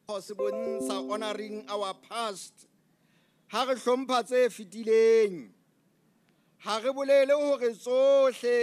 se bontsha honoring our past. Ha re hlompha tse fetileng. Ha re bolele hore tsohle